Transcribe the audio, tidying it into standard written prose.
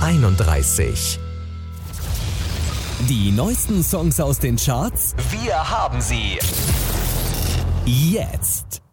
31. Die neuesten Songs aus den Charts? Wir haben sie. Jetzt.